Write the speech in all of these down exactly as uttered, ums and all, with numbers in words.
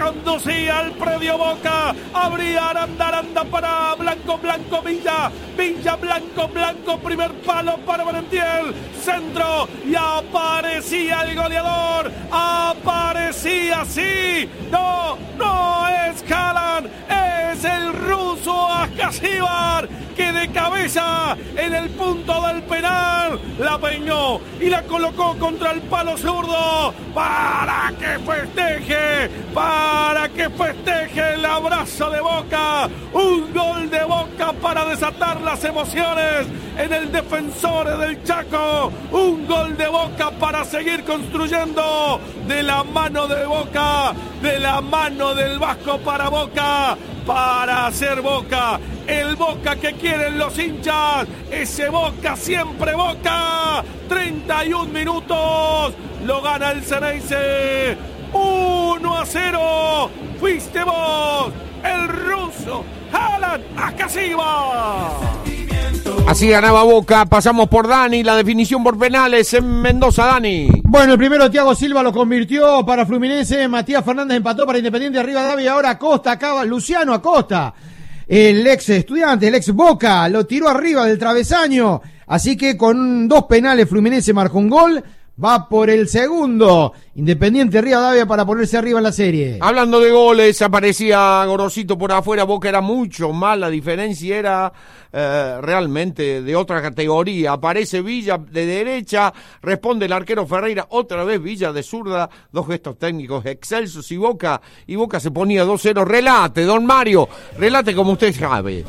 conducía al predio Boca. Abría Aranda, Aranda para Blanco, Blanco, Villa. Villa, Blanco, Blanco, primer palo para Merentiel. Centro y aparecía el goleador. Aparecía, sí. No, no es Haaland. Es el ruso Askasibar, que de cabeza en el punto del penal la peñó y la colocó contra el palo zurdo para que festeje, para que festeje el abrazo de Boca. Un gol de Boca para desatar las emociones en el Defensores del Chaco. Un gol de Boca para seguir construyendo de la mano de Boca, de la mano del Vasco para Boca, para hacer Boca. El Boca que quieren los hinchas, ese Boca, siempre Boca. treinta y un minutos, lo gana el Xeneize. uno a cero, fuiste vos, el ruso Haaland Askasibar. Así ganaba Boca. Pasamos por Dani, la definición por penales en Mendoza. Dani. Bueno, el primero Thiago Silva lo convirtió para Fluminense, Matías Fernández empató para Independiente Rivadavia, ahora Acosta acaba, Luciano Acosta, el ex Estudiante, el ex Boca, lo tiró arriba del travesaño, así que con dos penales Fluminense marcó un gol, va por el segundo Independiente Rivadavia para ponerse arriba en la serie. Hablando de goles, aparecía Gorosito por afuera, Boca era mucho más, la diferencia era eh, realmente de otra categoría. Aparece Villa de derecha, responde el arquero Ferreira, otra vez Villa de zurda, dos gestos técnicos excelsos y Boca, y Boca se ponía dos cero. Relate, don Mario, relate como usted sabe.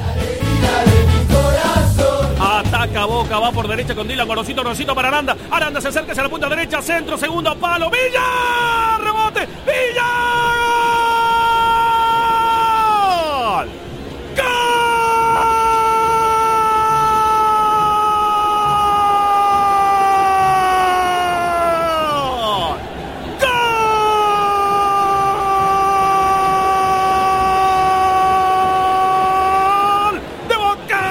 Ataca Boca, va por derecha con Dylan, Gorosito, Gorosito para Aranda. Aranda se acerca hacia la punta derecha, centro, segundo palo, Villa, rebote, Villa, gol, gol, gol de Boca.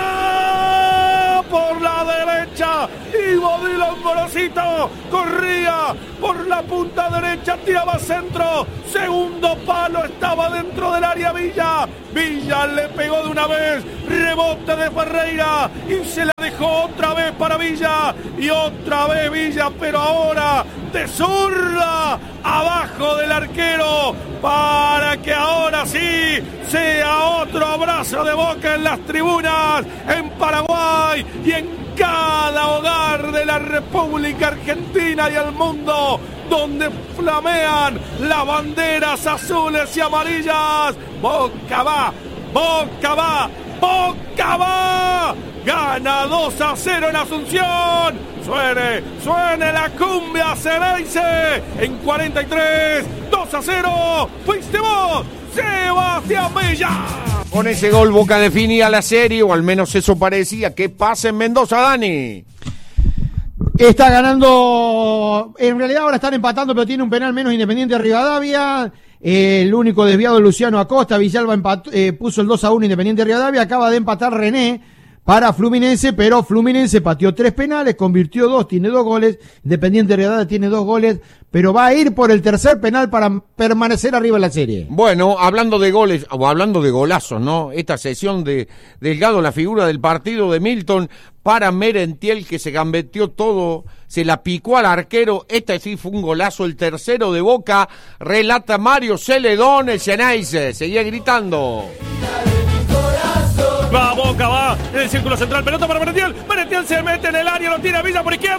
Dylan Gorosito corría por la punta derecha, tiraba centro, segundo palo, estaba dentro del área Villa. Villa le pegó de una vez, rebote de Ferreira y se la dejó otra vez para Villa y otra vez Villa, pero ahora de zurda abajo del arquero para que ahora sí sea otro abrazo de Boca en las tribunas, en Paraguay y en cada hogar de la República Argentina y el mundo, donde flamean las banderas azules y amarillas. Boca va, Boca va, Boca va. Gana dos a cero en Asunción. Suene, suene la cumbia Xeneize en cuarenta y tres. dos a cero. Fuiste vos, Sebastián Villa. Con ese gol Boca definía la serie, o al menos eso parecía. ¿Qué pasa en Mendoza, Dani? Está ganando, en realidad ahora están empatando, pero tiene un penal menos Independiente Rivadavia. Eh, el único desviado de Luciano Acosta. Villalba empató, eh, puso el dos a uno Independiente Rivadavia. Acaba de empatar René para Fluminense, pero Fluminense pateó tres penales, convirtió dos, tiene dos goles. Independiente Rivadavia tiene dos goles, pero va a ir por el tercer penal para permanecer arriba en la serie. Bueno, hablando de goles, o hablando de golazos, ¿no? Esta sesión de Delgado, la figura del partido de Milton para Merentiel, que se gambeteó todo, se la picó al arquero. Este sí fue un golazo, el tercero de Boca. Relata Mario Celedón, el Xeneize, seguía gritando. Va Boca, va en el círculo central, pelota para Merentiel. Merentiel se mete en el área, lo tira Villa por izquierda.